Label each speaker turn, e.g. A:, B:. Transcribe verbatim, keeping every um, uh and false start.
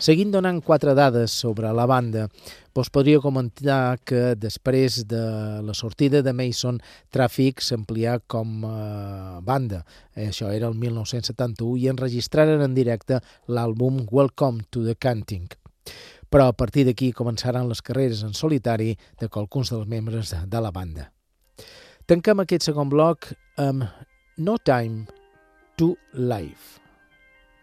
A: Seguint donant quatre dades sobre la banda, us podria comentar que després de la sortida de Mason, Traffic s'amplià com a banda. Això era el mil nou-cents setanta-u i enregistraren en directe l'àlbum Welcome to the Canting. Però a partir d'aquí començaran les carreres en solitari de qualcuns dels membres de la banda. Tanquem aquest segon bloc amb No Time to Live.